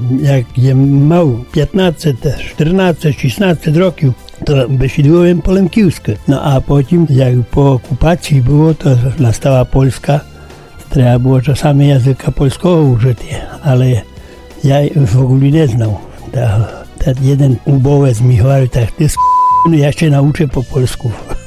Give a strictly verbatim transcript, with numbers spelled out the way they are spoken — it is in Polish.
jak je mał piętnaście, czternaście, szesnaście rokів, to wyszydziłem po Lękiwsku. No a potem, jak po okupacji było, to nastała Polska, trzeba było czasami języka polskiego użyć, ale ja w ogóle nie znał. Ten jeden ubołec mi mówił, tak, ty s***, ja się nauczę po polsku.